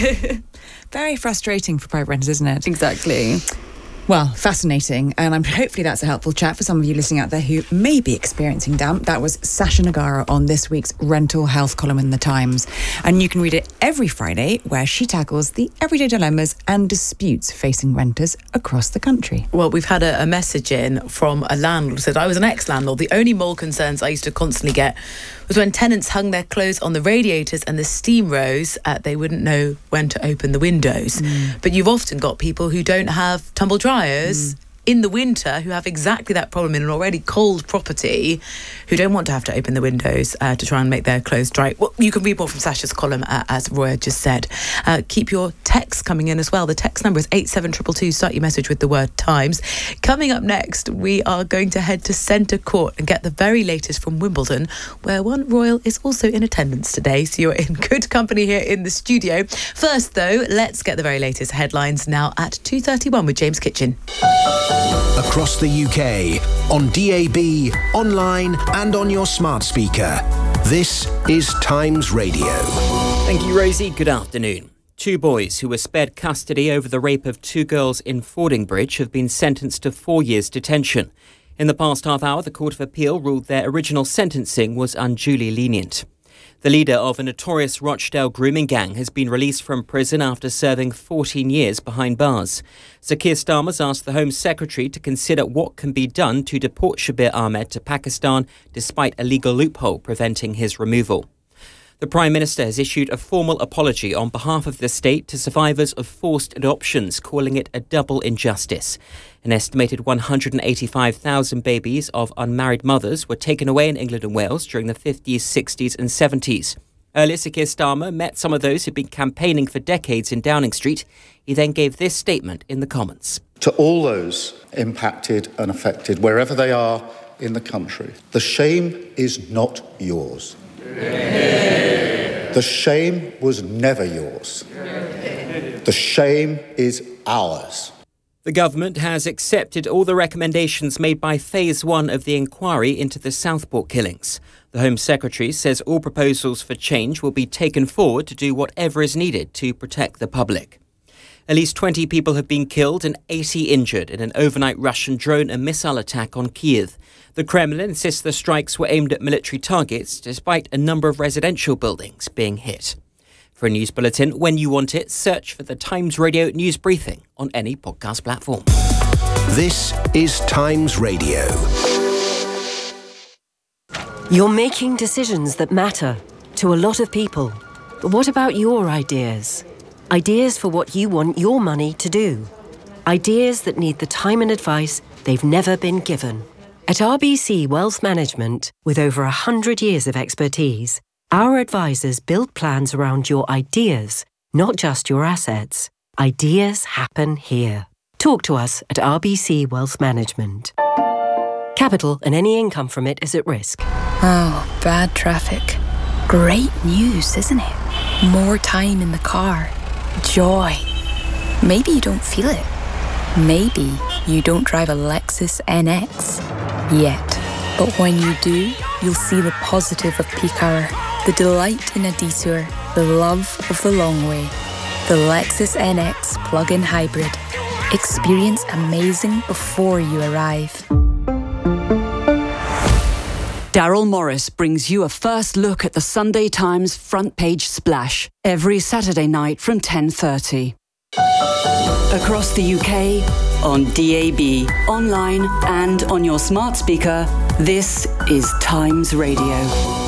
Very frustrating for private renters, isn't it? Exactly. Well, fascinating, and I'm hopefully that's a helpful chat for some of you listening out there who may be experiencing damp. That was Sasha Nagara on this week's rental health column in The Times, and you can read it every Friday, where she tackles the everyday dilemmas and disputes facing renters across the country. Well, we've had a, a message in from a landlord who said, I was an ex-landlord. The only mould concerns I used to constantly get was when tenants hung their clothes on the radiators and the steam rose, uh, they wouldn't know when to open the windows. Mm. But you've often got people who don't have tumble dryers Mm. in the winter who have exactly that problem in an already cold property, who don't want to have to open the windows uh, to try and make their clothes dry. Well, you can read more from Sasha's column, uh, as Roy just said. Uh, keep your texts coming in as well. The text number is eight seven two two two. Start your message with the word Times. Coming up next, we are going to head to Centre Court and get the very latest from Wimbledon, where one royal is also in attendance today. So you're in good company here in the studio. First, though, let's get the very latest headlines now at two thirty-one with James Kitchen. Across the U K, on D A B, online and on your smart speaker. This is Times Radio. Thank you, Rosie. Good afternoon. Two boys who were spared custody over the rape of two girls in Fordingbridge have been sentenced to four years detention. In the past half hour, the Court of Appeal ruled their original sentencing was unduly lenient. The leader of a notorious Rochdale grooming gang has been released from prison after serving fourteen years behind bars. Sir Keir Starmer's asked the Home Secretary to consider what can be done to deport Shabir Ahmed to Pakistan, despite a legal loophole preventing his removal. The Prime Minister has issued a formal apology on behalf of the state to survivors of forced adoptions, calling it a double injustice. An estimated one hundred eighty-five thousand babies of unmarried mothers were taken away in England and Wales during the fifties, sixties and seventies. Earlier, Sir Keir Starmer met some of those who'd been campaigning for decades in Downing Street. He then gave this statement in the Commons. To all those impacted and affected, wherever they are in the country, the shame is not yours. The shame was never yours. The shame is ours. The government has accepted all the recommendations made by Phase one of the inquiry into the Southport killings. The Home Secretary says all proposals for change will be taken forward to do whatever is needed to protect the public. At least twenty people have been killed and eighty injured in an overnight Russian drone and missile attack on Kyiv. The Kremlin insists the strikes were aimed at military targets, despite a number of residential buildings being hit. For a news bulletin, when you want it, search for the Times Radio News Briefing on any podcast platform. This is Times Radio. You're making decisions that matter to a lot of people. But what about your ideas? Ideas for what you want your money to do. Ideas that need the time and advice they've never been given. At R B C Wealth Management, with over one hundred years of expertise, our advisors build plans around your ideas, not just your assets. Ideas happen here. Talk to us at R B C Wealth Management. Capital and any income from it is at risk. Oh, bad traffic. Great news, isn't it? More time in the car. Joy. Maybe you don't feel it. Maybe you don't drive a Lexus N X yet. But when you do, you'll see the positive of peak hour, the delight in a detour, the love of the long way. The Lexus N X plug-in hybrid. Experience amazing before you arrive. Daryl Morris brings you a first look at the Sunday Times front page splash every Saturday night from ten thirty. Across the U K, on D A B, online and on your smart speaker, this is Times Radio.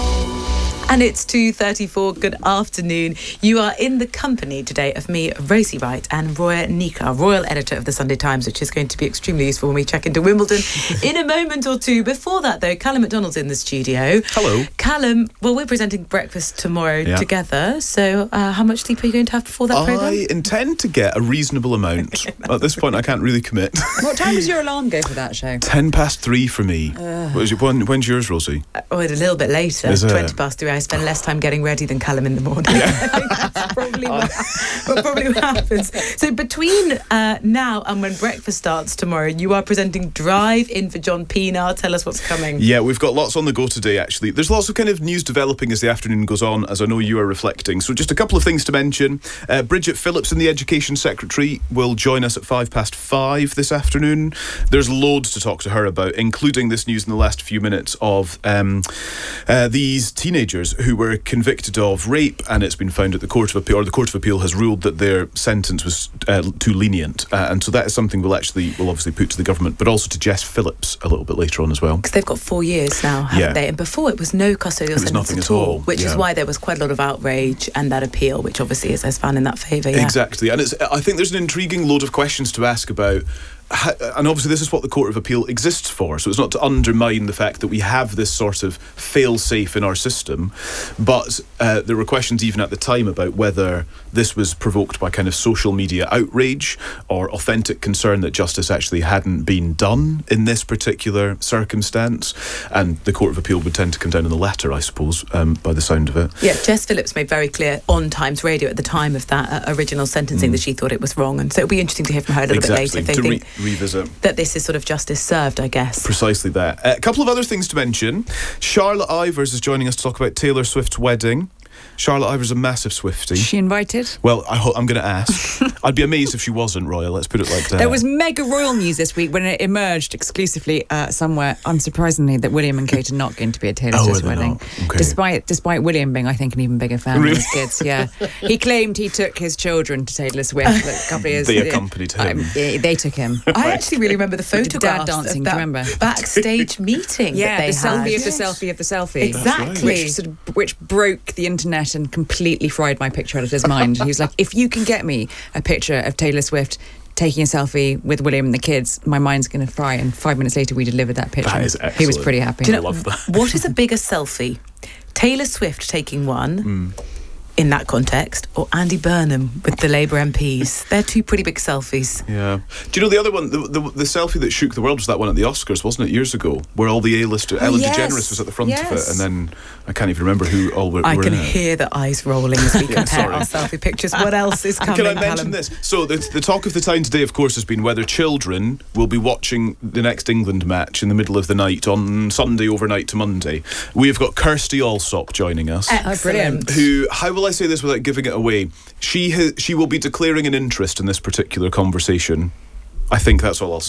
And it's two thirty-four. Good afternoon. You are in the company today of me, Rosie Wright, and Roya Nikar, royal editor of the Sunday Times, which is going to be extremely useful when we check into Wimbledon in a moment or two. Before that, though, Callum McDonald's in the studio. Hello. Callum, well, we're presenting breakfast tomorrow Yeah. together. So uh, how much sleep are you going to have before that programme? I intend to get a reasonable amount. At this point, I can't really commit. What time does your alarm go for that show? Ten past three for me. Uh. What is your, when, when's yours, Rosie? Oh, a little bit later. Is it? twenty past three. I spend less time getting ready than Callum in the morning. That's probably what, what probably what happens. So between uh, now and when breakfast starts tomorrow, you are presenting Drive in for John Pienaar. Tell us what's coming. Yeah, we've got lots on the go today, actually. There's lots of kind of news developing as the afternoon goes on, as I know you are reflecting. So just a couple of things to mention. Uh, Bridget Phillips, the Education Secretary, will join us at five past five this afternoon. There's loads to talk to her about, including this news in the last few minutes of um, uh, these teenagers who were convicted of rape, and it's been found at the Court of Appeal, or the Court of Appeal has ruled that their sentence was uh, too lenient. Uh, and so that is something we'll actually, we'll obviously put to the government, but also to Jess Phillips a little bit later on as well. Because they've got four years now, haven't Yeah. they? And before it was no custodial was sentence nothing at at all, all, which is yeah. why there was quite a lot of outrage and that appeal, which obviously is, has found in that favour. Yeah. Exactly. And it's, I think there's an intriguing load of questions to ask about. And obviously this is what the Court of Appeal exists for, so it's not to undermine the fact that we have this sort of fail-safe in our system, but uh, there were questions even at the time about whether this was provoked by kind of social media outrage or authentic concern that justice actually hadn't been done in this particular circumstance, and the Court of Appeal would tend to come down on the latter, I suppose, um, by the sound of it. Yeah, Jess Phillips made very clear on Times Radio at the time of that uh, original sentencing Mm. that she thought it was wrong, and so it'll be interesting to hear from her a little Exactly. bit later if they to think re- revisit. that this is sort of justice served, I guess. Precisely that. Uh, a couple of other things to mention. Charlotte Ivers is joining us to talk about Taylor Swift's wedding. Charlotte Ivers is a massive Swiftie. Is she invited? Well, I ho- I'm going to ask. I'd be amazed if she wasn't, Royal. Let's put it like that. There was mega royal news this week when it emerged exclusively uh, somewhere, unsurprisingly, that William and Kate are not going to be at Taylor Oh, Swift's are they wedding. not? Okay. Despite despite William being, I think, an even bigger fan Really? of his kids. Yeah, he claimed he took his children to Taylor Swift a couple of years. They accompanied him. Um, yeah, they took him. I actually really remember the Did photographs dad dancing, of do that you remember? backstage meeting Yeah, that they the selfie had. of the selfie of the selfie. Exactly. Which, sort of, which broke the internet and completely fried my picture editor's mind. He was like, if you can get me a picture of Taylor Swift taking a selfie with William and the kids, my mind's going to fry. And five minutes later, we delivered that picture. That is He was excellent. pretty happy. Do you know, what is a bigger selfie? Taylor Swift taking one Mm. in that context, or Andy Burnham with the Labour M Ps? They're two pretty big selfies. Yeah. Do you know the other one, the, the, the selfie that shook the world was that one at the Oscars, wasn't it, years ago, where all the A-listers, Oh, Ellen yes. DeGeneres was at the front of it, Yes. and then I can't even remember who all were, I were can in it. hear the eyes rolling as we Yeah, compare sorry. our selfie pictures. What else is coming, Can I mention Callum? this? So the, the talk of the town today, of course, has been whether children will be watching the next England match in the middle of the night on Sunday overnight to Monday. We have got Kirsty Allsop joining us. Excellent. Oh, brilliant. Who, how will I say this without giving it away? She ha- she will be declaring an interest in this particular conversation. I think that's all I'll say.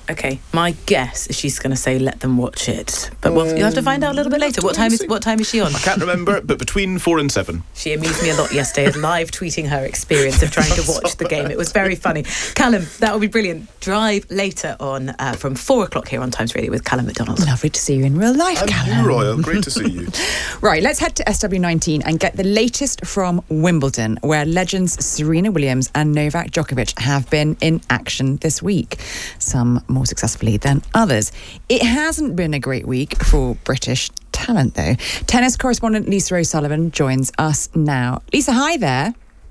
Okay, my guess is she's going to say let them watch it, but we'll, you'll have to find out a little bit later. What time is what time is she on? I can't remember, but between four and seven. She amused me a lot yesterday, live tweeting her experience of trying to watch the game. It was very funny. Callum, that would be brilliant. Drive later on uh, from four o'clock here on Times Radio with Callum McDonald. Lovely to see you in real life, And Callum. you, Royal. Great to see you. Right, let's head to S W nineteen and get the latest from Wimbledon, where legends Serena Williams and Novak Djokovic have been in action this week, some more successfully than others. It hasn't been a great week for British talent, though. Tennis correspondent Lisa O'Sullivan joins us now. Lisa, hi there.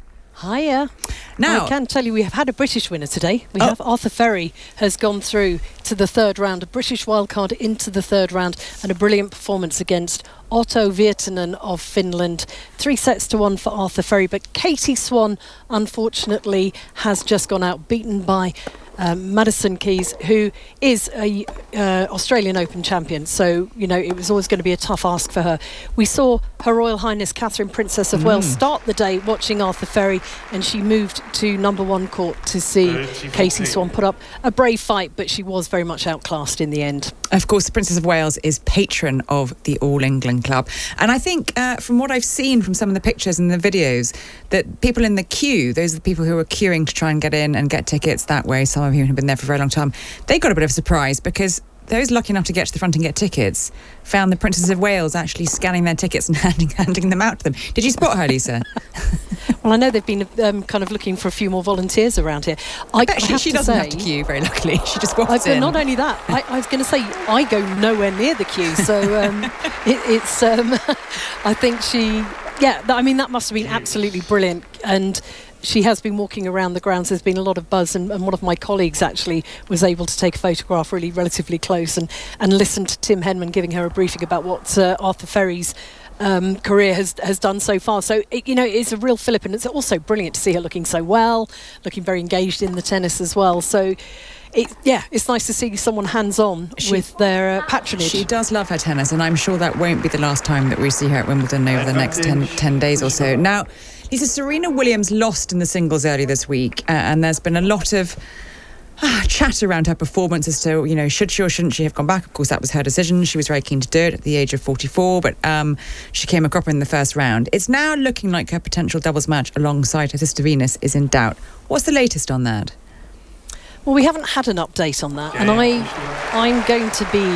Hiya. Now, I can tell you we have had a British winner today. We Oh. have Arthur Ferry has gone through to the third round, a British wildcard into the third round, and a brilliant performance against Otto Virtanen of Finland. Three sets to one for Arthur Ferry, but Katie Swan, unfortunately, has just gone out, beaten by Um, Madison Keys, who is a uh, Australian Open champion, so you know it was always going to be a tough ask for her. We saw Her Royal Highness Catherine, Princess of Mm. Wales, start the day watching Arthur Ferry, and she moved to number one court to see Katie Swan put up a brave fight, but she was very much outclassed in the end. Of course, the Princess of Wales is patron of the All England Club. And I think uh, from what I've seen from some of the pictures and the videos, that people in the queue, those are the people who are queuing to try and get in and get tickets that way, some of whom have been there for a very long time, they got a bit of a surprise because those lucky enough to get to the front and get tickets found the Princess of Wales actually scanning their tickets and handing, handing them out to them. Did you spot her, Lisa? Well, I know they've been um, kind of looking for a few more volunteers around here. I, I bet she, have she to doesn't say, have to queue, very luckily. She just walks I, in. Not only that, I, I was going to say I go nowhere near the queue, so um, it, it's. Um, I think she, yeah. I mean, that must have been absolutely brilliant, and she has been walking around the grounds. There's been a lot of buzz, and, and one of my colleagues actually was able to take a photograph really relatively close and and listen to Tim Henman giving her a briefing about what uh, Arthur Ferry's Um, career has has done so far. So it, you know, it's a real fillip, and it's also brilliant to see her looking so well, looking very engaged in the tennis as well. So it, yeah, it's nice to see someone hands-on She- with their uh, patronage. She does love her tennis, and I'm sure that won't be the last time that we see her at Wimbledon over the next ten, ten days or so. Now, Lisa, Serena Williams lost in the singles earlier this week, uh, and there's been a lot of Ah, chat around her performance as to, you know, should she or shouldn't she have gone back. Of course, that was her decision. She was very keen to do it at the age of forty-four, but um, she came a cropper in the first round. It's now looking like her potential doubles match alongside her sister Venus is in doubt. What's the latest on that? Well, we haven't had an update on that, and I, I'm going to be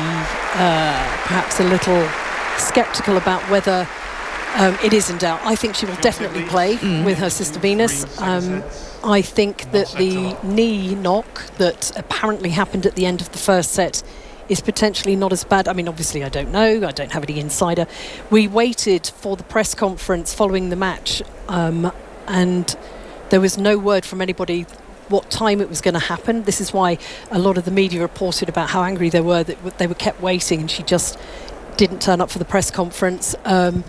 uh, perhaps a little sceptical about whether um, it is in doubt. I think she will definitely play Mm. with her sister Venus. Um, I think that the knee knock that apparently happened at the end of the first set is potentially not as bad. I mean, obviously, I don't know. I don't have any insider. We waited for the press conference following the match, um, and there was no word from anybody what time it was going to happen. This is why a lot of the media reported about how angry they were that they were kept waiting, and she just didn't turn up for the press conference. Um,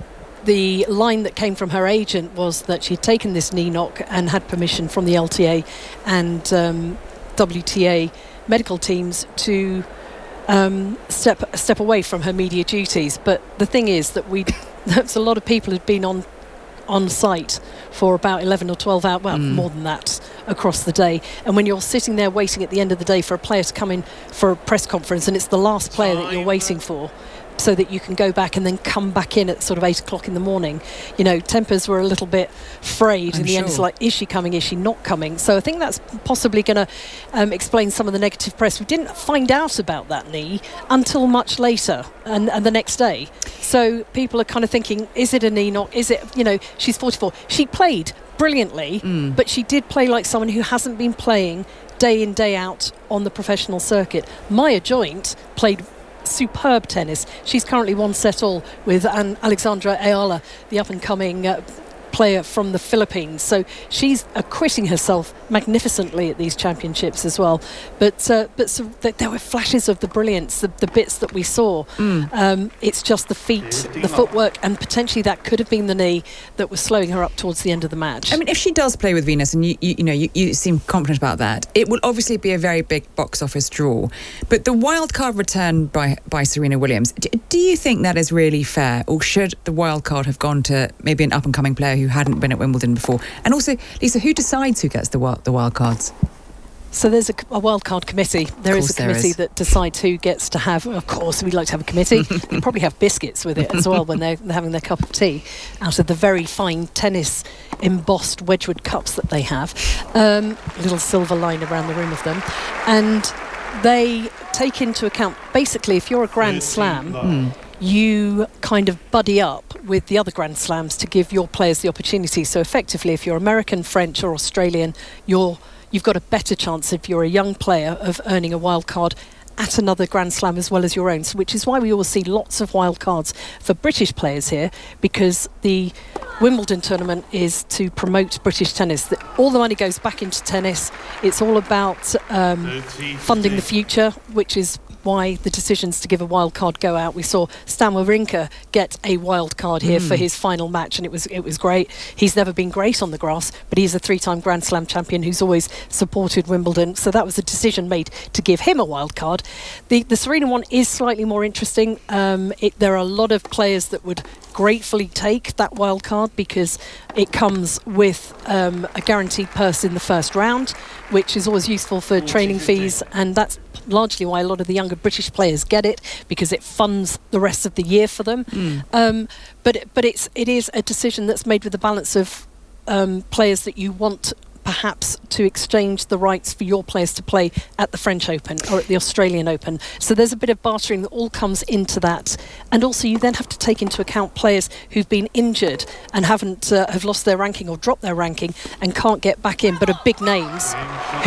the line that came from her agent was that she had taken this knee knock and had permission from the L T A and um, W T A medical teams to um, step step away from her media duties. But the thing is that we that's a lot of people had been on on site for about eleven or twelve hours, well, Mm. more than that, across the day. And when you're sitting there waiting at the end of the day for a player to come in for a press conference, and it's the last player that you're waiting for, so that you can go back and then come back in at sort of eight o'clock in the morning, you know, tempers were a little bit frayed. I'm in the end, it's sure. like, is she coming, is she not coming? So I think that's possibly going to um, explain some of the negative press. We didn't find out about that knee until much later and, and the next day. So people are kind of thinking, is it a knee knock? Is it, you know, she's forty-four. She played brilliantly, Mm. but she did play like someone who hasn't been playing day in, day out on the professional circuit. Maya Joint played superb tennis. She's currently one set all with an Alexandra Ayala, the up-and-coming uh, player from the Philippines. So she's acquitting herself magnificently at these championships as well. But uh, but so th- there were flashes of the brilliance, the, the bits that we saw. Mm. Um, it's just the feet, the footwork, and potentially that could have been the knee that was slowing her up towards the end of the match. I mean, if she does play with Venus, and you, you, you know, you, you seem confident about that, it will obviously be a very big box office draw. But the wild card return by by Serena Williams, do, do you think that is really fair, or should the wild card have gone to maybe an up and coming player who hadn't been at Wimbledon before? And also, Lisa, who decides who gets the wild, the wild cards? So there's a, a wildcard committee. There is a there committee is. that decides who gets to have. Of course, we'd like to have a committee. They'll probably have biscuits with it as well when they're having their cup of tea out of the very fine tennis embossed Wedgwood cups that they have. Um, little silver line around the rim of them, and they take into account basically if you're a Grand Slam. Mm. You kind of buddy up with the other Grand Slams to give your players the opportunity. So effectively, if you're American, French or Australian, you're, you've got a better chance if you're a young player of earning a wild card at another Grand Slam as well as your own, so which is why we always see lots of wild cards for British players here, because the Wimbledon tournament is to promote British tennis. The, all the money goes back into tennis. It's all about um, funding the future, which is why the decisions to give a wild card go out. We saw Stan Wawrinka get a wild card here mm. for his final match, and it was it was great. He's never been great on the grass, but he's a three-time Grand Slam champion who's always supported Wimbledon. So that was a decision made to give him a wild card. The the Serena one is slightly more interesting. Um, it, there are a lot of players that would gratefully take that wild card because it comes with um, a guaranteed purse in the first round, which is always useful for training fees, and that's largely why a lot of the younger British players get it, because it funds the rest of the year for them. Mm. Um, but but it's it is a decision that's made with the balance of um, players that you want perhaps to exchange the rights for your players to play at the French Open or at the Australian Open. So there's a bit of bartering that all comes into that. And also you then have to take into account players who've been injured and haven't uh, have lost their ranking or dropped their ranking and can't get back in, but are big names